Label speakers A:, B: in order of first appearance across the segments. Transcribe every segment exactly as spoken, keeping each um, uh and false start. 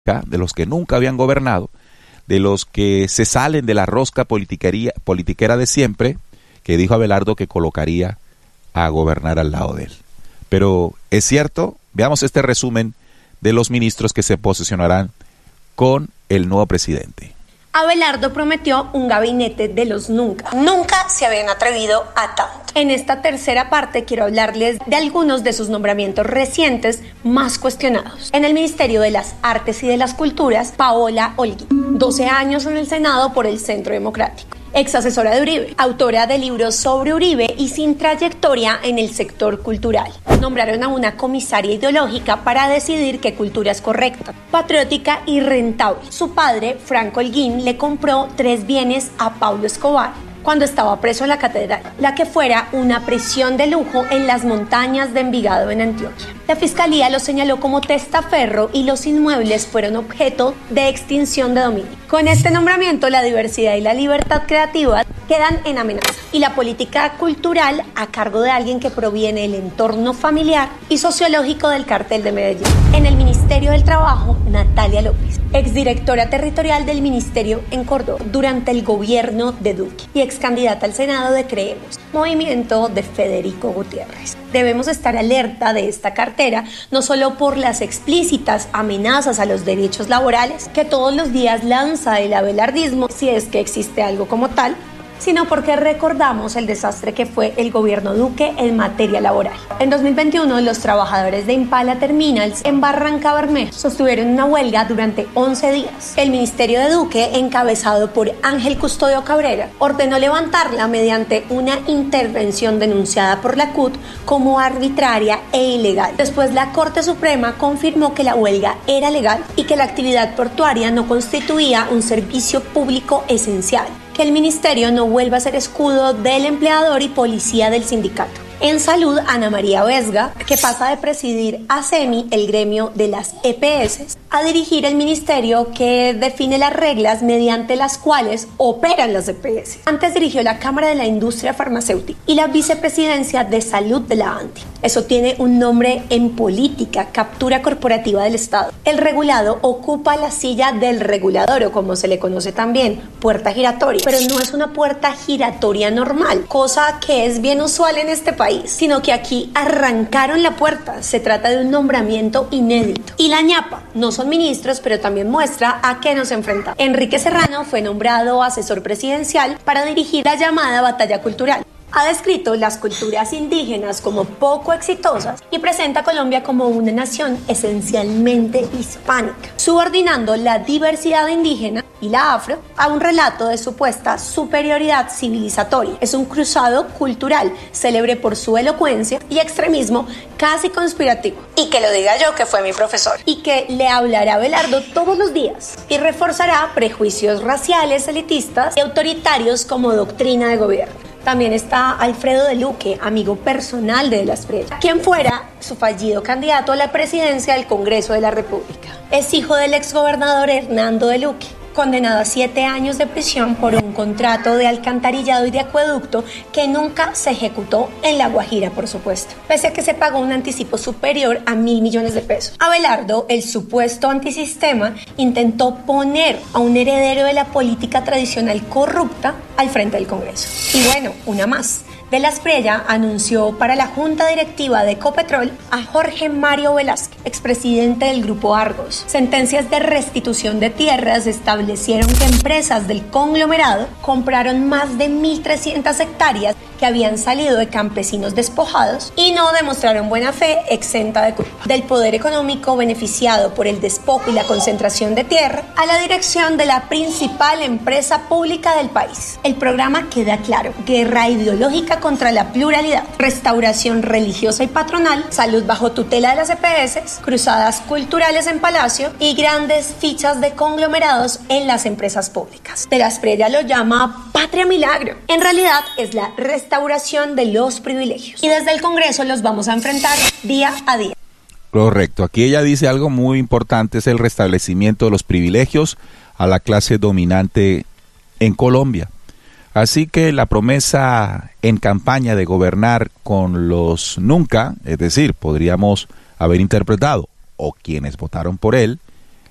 A: de los que nunca habían gobernado, de los que se salen de la rosca politiquería, politiquera de siempre, que dijo Abelardo que colocaría a gobernar al lado de él. Pero es cierto, veamos este resumen de los ministros que se posesionarán con el nuevo presidente.
B: Abelardo prometió un gabinete de los nunca. Nunca se habían atrevido a tanto. En esta tercera parte quiero hablarles de algunos de sus nombramientos recientes más cuestionados. En el Ministerio de las Artes y de las Culturas, Paola Holguín, doce años en el Senado por el Centro Democrático. Ex asesora de Uribe, autora de libros sobre Uribe y sin trayectoria en el sector cultural. Nombraron a una comisaria ideológica para decidir qué cultura es correcta, patriótica y rentable. Su padre, Franco Holguín, le compró tres bienes a Pablo Escobar cuando estaba preso en la catedral, la que fuera una prisión de lujo en las montañas de Envigado, en Antioquia. La fiscalía lo señaló como testaferro y los inmuebles fueron objeto de extinción de dominio. Con este nombramiento, la diversidad y la libertad creativa quedan en amenaza y la política cultural a cargo de alguien que proviene del entorno familiar y sociológico del Cartel de Medellín. En el Ministerio del Trabajo, Natalia López, exdirectora territorial del Ministerio en Córdoba durante el gobierno de Duque y ex candidata al Senado de Creemos, movimiento de Federico Gutiérrez. Debemos estar alerta de esta cartera, no solo por las explícitas amenazas a los derechos laborales que todos los días lanza el abelardismo, si es que existe algo como tal, sino porque recordamos el desastre que fue el gobierno Duque en materia laboral. En dos mil veintiuno, los trabajadores de Impala Terminals en Barranca Bermeja sostuvieron una huelga durante once días. El Ministerio de Duque, encabezado por Ángel Custodio Cabrera, ordenó levantarla mediante una intervención denunciada por la C U T como arbitraria e ilegal. Después, la Corte Suprema confirmó que la huelga era legal y que la actividad portuaria no constituía un servicio público esencial, que el ministerio no vuelva a ser escudo del empleador y policía del sindicato. En salud, Ana María Vesga, que pasa de presidir a SEMI, el gremio de las E P S, a dirigir el ministerio que define las reglas mediante las cuales operan las E P S. Antes dirigió la Cámara de la Industria Farmacéutica y la Vicepresidencia de Salud de la ANDI. Eso tiene un nombre en política, captura corporativa del Estado. El regulado ocupa la silla del regulador, o como se le conoce también, puerta giratoria. Pero no es una puerta giratoria normal, cosa que es bien usual en este país, sino que aquí arrancaron la puerta. Se trata de un nombramiento inédito. Y la ñapa, no son ministros, pero también muestra a qué nos enfrentamos. Enrique Serrano fue nombrado asesor presidencial para dirigir la llamada batalla cultural. Ha descrito las culturas indígenas como poco exitosas y presenta a Colombia como una nación esencialmente hispánica, subordinando la diversidad indígena y la afro a un relato de supuesta superioridad civilizatoria. Es un cruzado cultural, célebre por su elocuencia y extremismo casi conspirativo. Y que lo diga yo, que fue mi profesor. Y que le hablará a Abelardo todos los días y reforzará prejuicios raciales, elitistas y autoritarios como doctrina de gobierno. También está Alfredo de Luque, amigo personal de De la Espriella, quien fuera su fallido candidato a la presidencia del Congreso de la República. Es hijo del exgobernador Hernando de Luque, condenado a siete años de prisión por un contrato de alcantarillado y de acueducto que nunca se ejecutó en La Guajira, por supuesto, pese a que se pagó un anticipo superior a mil millones de pesos. Abelardo, el supuesto antisistema, intentó poner a un heredero de la política tradicional corrupta al frente del Congreso. Y bueno, una más. De la Espriella anunció para la Junta Directiva de Ecopetrol a Jorge Mario Velázquez, expresidente del Grupo Argos. Sentencias de restitución de tierras establecieron que empresas del conglomerado compraron más de mil trescientas hectáreas que habían salido de campesinos despojados y no demostraron buena fe exenta de culpa. Del poder económico beneficiado por el despojo y la concentración de tierra a la dirección de la principal empresa pública del país. El programa queda claro: guerra ideológica contra la pluralidad, restauración religiosa y patronal, salud bajo tutela de las E P S, cruzadas culturales en Palacio y grandes fichas de conglomerados en las empresas públicas. De la Espriella lo llama patria milagro. En realidad es la restauración de los privilegios. Y desde el Congreso los vamos a enfrentar día a día.
A: Correcto. Aquí ella dice algo muy importante: es el restablecimiento de los privilegios a la clase dominante en Colombia. Así que la promesa en campaña de gobernar con los nunca, es decir, podríamos haber interpretado, o quienes votaron por él,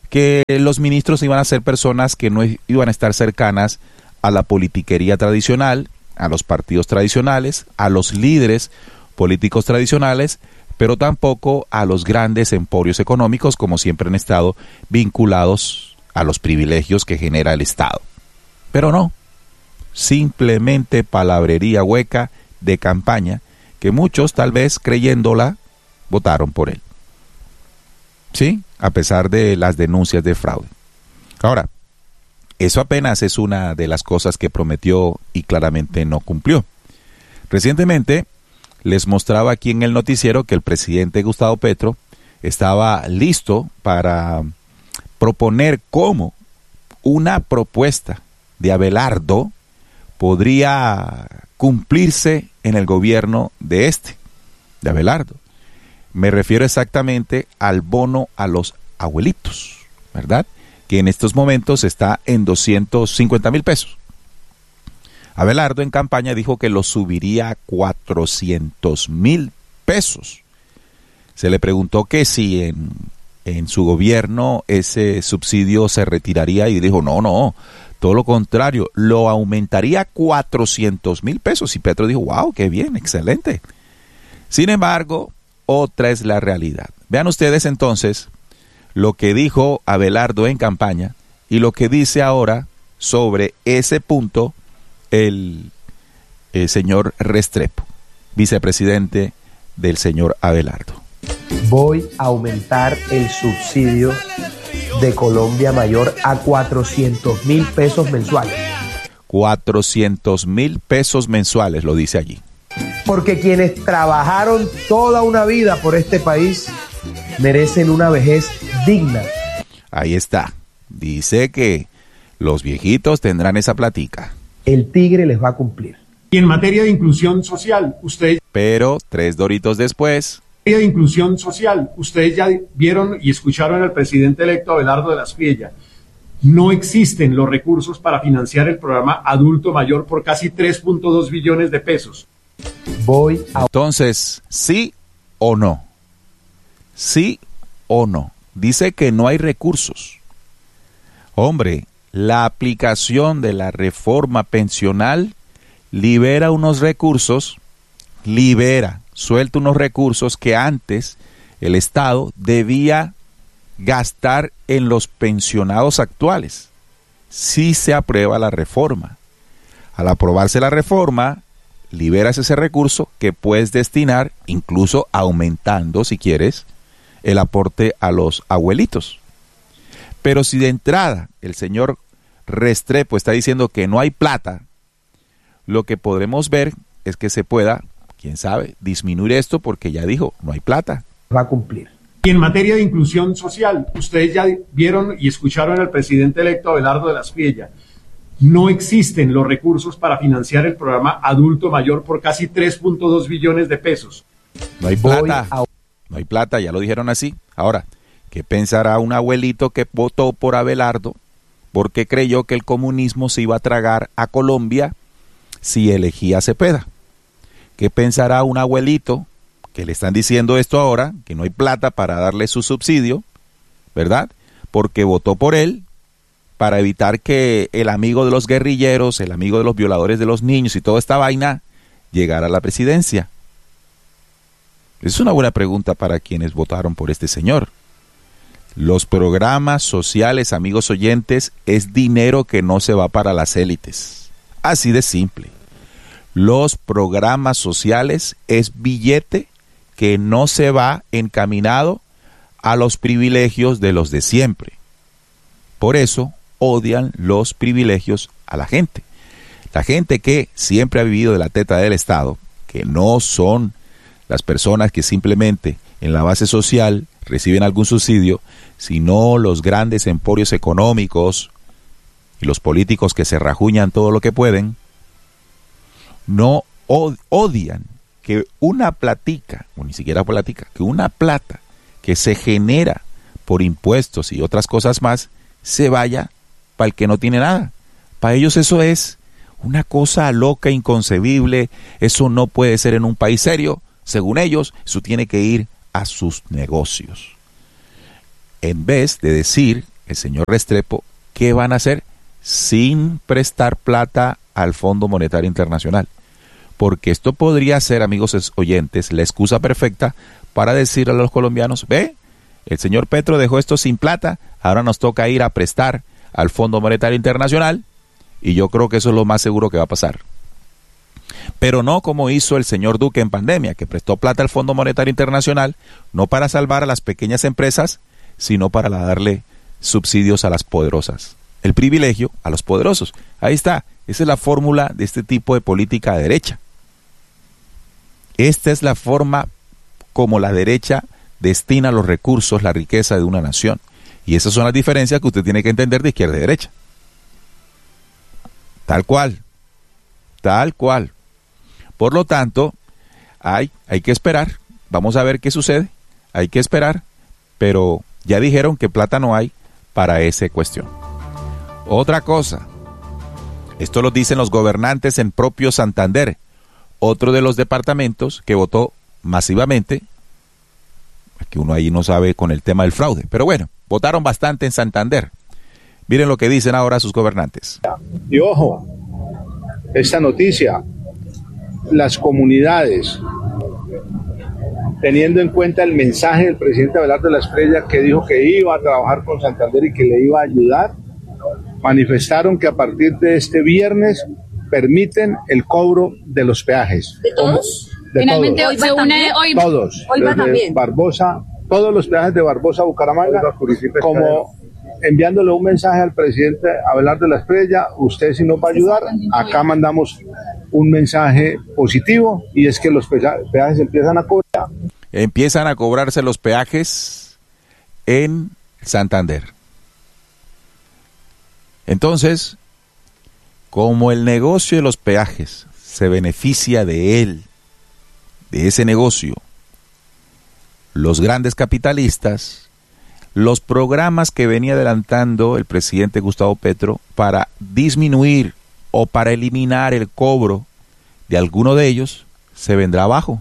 A: que los ministros iban a ser personas que no iban a estar cercanas a la politiquería tradicional, a los partidos tradicionales, a los líderes políticos tradicionales, pero tampoco a los grandes emporios económicos, como siempre han estado vinculados a los privilegios que genera el Estado. Pero no, simplemente palabrería hueca de campaña que muchos, tal vez creyéndola, votaron por él. Sí, a pesar de las denuncias de fraude. Ahora, eso apenas es una de las cosas que prometió y claramente no cumplió. Recientemente les mostraba aquí en el noticiero que el presidente Gustavo Petro estaba listo para proponer cómo una propuesta de Abelardo podría cumplirse en el gobierno de este, de Abelardo. Me refiero exactamente al bono a los abuelitos, ¿verdad? Que en estos momentos está en doscientos cincuenta mil pesos. Abelardo en campaña dijo que lo subiría a cuatrocientos mil pesos. Se le preguntó que si en, en su gobierno ese subsidio se retiraría y dijo, no, no, todo lo contrario, lo aumentaría a cuatrocientos mil pesos. Y Petro dijo, wow, qué bien, excelente. Sin embargo, otra es la realidad. Vean ustedes entonces lo que dijo Abelardo en campaña y lo que dice ahora sobre ese punto el, el señor Restrepo, vicepresidente del señor Abelardo.
C: Voy a aumentar el subsidio de Colombia Mayor a cuatrocientos mil pesos mensuales.
A: cuatrocientos mil pesos mensuales, lo dice allí.
C: Porque quienes trabajaron toda una vida por este país merecen una vejez digna.
A: Ahí está. Dice que los viejitos tendrán esa platica.
C: El tigre les va a cumplir.
D: Y en materia de inclusión social, ustedes...
A: Pero tres doritos después...
D: En materia de inclusión social, ustedes ya vieron y escucharon al presidente electo Abelardo de la Espriella. No existen los recursos para financiar el programa Adulto Mayor por casi tres punto dos billones de pesos.
C: Voy a...
A: Entonces, ¿sí o no? ¿Sí o no? Dice que no hay recursos. Hombre, la aplicación de la reforma pensional libera unos recursos, libera, suelta unos recursos que antes el Estado debía gastar en los pensionados actuales. Si se aprueba la reforma. Al aprobarse la reforma, liberas ese recurso que puedes destinar, incluso aumentando, si quieres, el aporte a los abuelitos. Pero si de entrada el señor Restrepo está diciendo que no hay plata, lo que podremos ver es que se pueda, quién sabe, disminuir esto porque ya dijo, no hay plata.
C: Va a cumplir.
D: Y en materia de inclusión social, ustedes ya vieron y escucharon al presidente electo Abelardo de la Espriella. No existen los recursos para financiar el programa Adulto Mayor por casi tres punto dos billones de pesos.
A: No hay plata, a... no hay plata, ya lo dijeron así. Ahora, ¿qué pensará un abuelito que votó por Abelardo porque creyó que el comunismo se iba a tragar a Colombia si elegía a Cepeda? ¿Qué pensará un abuelito que le están diciendo esto ahora, que no hay plata para darle su subsidio, ¿verdad? Porque votó por él para evitar que el amigo de los guerrilleros, el amigo de los violadores de los niños y toda esta vaina llegara a la presidencia. Es una buena pregunta para quienes votaron por este señor. Los programas sociales, amigos oyentes, es dinero que no se va para las élites. Así de simple. Los programas sociales es billete que no se va encaminado a los privilegios de los de siempre. Por eso odian los privilegios a la gente. La gente que siempre ha vivido de la teta del Estado, que no son las personas que simplemente en la base social reciben algún subsidio, sino los grandes emporios económicos y los políticos que se rajuñan todo lo que pueden, no odian que una platica, o ni siquiera platica, que una plata que se genera por impuestos y otras cosas más, se vaya para el que no tiene nada. Para ellos eso es una cosa loca, inconcebible, eso no puede ser en un país serio. Según ellos, eso tiene que ir a sus negocios. En vez de decir el señor Restrepo, ¿qué van a hacer? Sin prestar plata al Fondo Monetario Internacional. Porque esto podría ser, amigos oyentes, la excusa perfecta para decir a los colombianos, ve, el señor Petro dejó esto sin plata, ahora nos toca ir a prestar al Fondo Monetario Internacional, y yo creo que eso es lo más seguro que va a pasar. Pero no como hizo el señor Duque en pandemia, que prestó plata al Fondo Monetario Internacional, no para salvar a las pequeñas empresas, sino para darle subsidios a las poderosas. El privilegio a los poderosos. Ahí está, esa es la fórmula de este tipo de política de derecha. Esta es la forma como la derecha destina los recursos, la riqueza de una nación. Y esas son las diferencias que usted tiene que entender de izquierda y derecha. Tal cual. Tal cual. Por lo tanto, hay, hay que esperar. Vamos a ver qué sucede. Hay que esperar. Pero ya dijeron que plata no hay para esa cuestión. Otra cosa. Esto lo dicen los gobernantes en propio Santander. Otro de los departamentos que votó masivamente. Que uno ahí no sabe con el tema del fraude. Pero bueno, votaron bastante en Santander. Miren lo que dicen ahora sus gobernantes.
E: Y ojo, esta noticia, las comunidades, teniendo en cuenta el mensaje del presidente Abelardo de la Espriella, que dijo que iba a trabajar con Santander y que le iba a ayudar, manifestaron que a partir de este viernes permiten el cobro de los peajes.
F: ¿De todos?
E: De
F: Finalmente
E: todos.
F: hoy se une, hoy,
E: todos.
F: hoy va
E: Desde
F: también.
E: Barbosa, todos los peajes de Barbosa a Bucaramanga, como enviándole un mensaje al presidente Abelardo de la Espriella, usted si nos va a ayudar, acá mandamos un mensaje positivo, y es que los peajes empiezan a cobrar.
A: Empiezan a cobrarse los peajes en Santander. Entonces, como el negocio de los peajes se beneficia de él, de ese negocio, los grandes capitalistas, los programas que venía adelantando el presidente Gustavo Petro para disminuir o para eliminar el cobro de alguno de ellos, se vendrá abajo.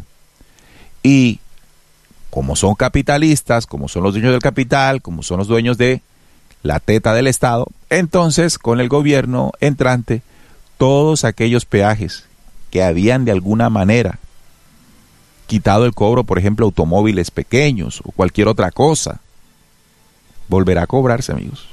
A: Y como son capitalistas, como son los dueños del capital, como son los dueños de la teta del Estado, entonces con el gobierno entrante, todos aquellos peajes que habían de alguna manera quitado el cobro, por ejemplo, automóviles pequeños o cualquier otra cosa, volverá a cobrarse, amigos.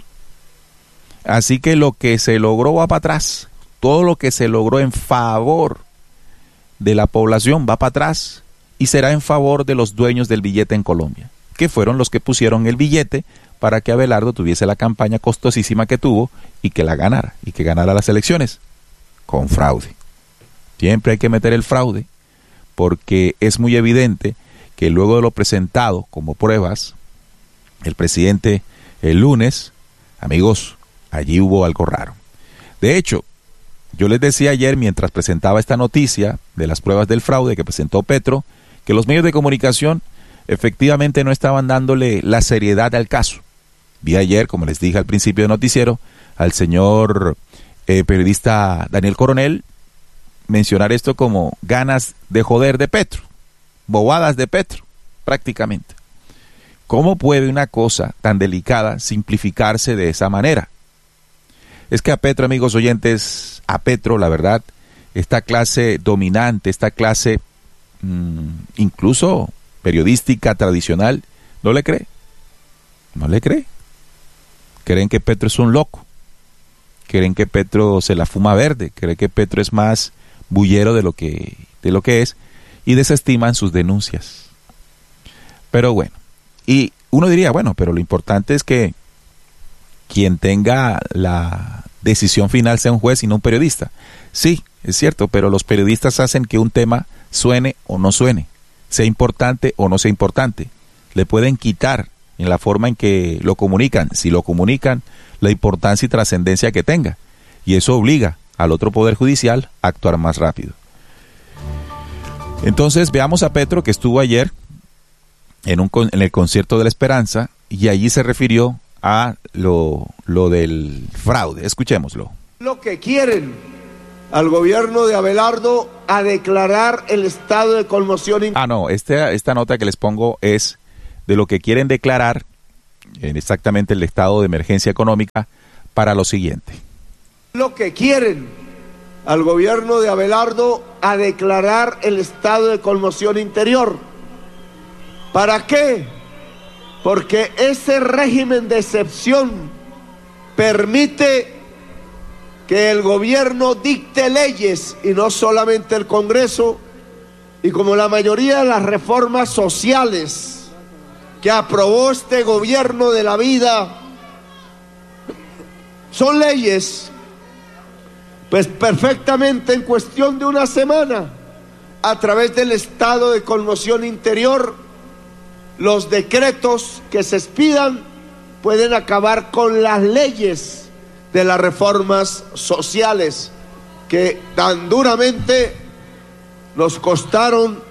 A: Así que lo que se logró va para atrás. Todo lo que se logró en favor de la población va para atrás y será en favor de los dueños del billete en Colombia, que fueron los que pusieron el billete para que Abelardo tuviese la campaña costosísima que tuvo y que la ganara, y que ganara las elecciones con fraude. Siempre hay que meter el fraude, porque es muy evidente que luego de lo presentado como pruebas, el presidente el lunes, amigos, allí hubo algo raro. De hecho, yo les decía ayer mientras presentaba esta noticia de las pruebas del fraude que presentó Petro, que los medios de comunicación efectivamente no estaban dándole la seriedad al caso. Vi ayer, como les dije al principio del noticiero, al señor eh, periodista Daniel Coronel mencionar esto como ganas de joder de Petro, bobadas de Petro, prácticamente. ¿Cómo puede una cosa tan delicada simplificarse de esa manera? Es que a Petro, amigos oyentes, a Petro, la verdad, esta clase dominante, esta clase mmm, incluso periodística tradicional, no le cree. No le cree. Creen que Petro es un loco. Creen que Petro se la fuma verde. Creen que Petro es más bullero de lo que, de lo que es, y desestiman sus denuncias. Pero bueno. Y uno diría, bueno, pero lo importante es que quien tenga la decisión final sea un juez y no un periodista. Sí, es cierto, pero los periodistas hacen que un tema suene o no suene, sea importante o no sea importante. Le pueden quitar en la forma en que lo comunican, si lo comunican, la importancia y trascendencia que tenga. Y eso obliga al otro poder judicial a actuar más rápido. Entonces veamos a Petro, que estuvo ayer en, un, en el concierto de la Esperanza, y allí se refirió a lo, lo del fraude. Escuchémoslo.
G: Lo que quieren al gobierno de Abelardo a declarar el estado de conmoción.
A: Ah, no, este, esta nota que les pongo es de lo que quieren declarar en exactamente el estado de emergencia económica para lo siguiente.
G: Lo que quieren al gobierno de Abelardo a declarar el estado de conmoción interior. ¿Para qué? Porque ese régimen de excepción permite que el gobierno dicte leyes y no solamente el Congreso, y como la mayoría de las reformas sociales que aprobó este gobierno de la vida son leyes, pues perfectamente en cuestión de una semana, a través del estado de conmoción interior, los decretos que se expidan pueden acabar con las leyes de las reformas sociales que tan duramente nos costaron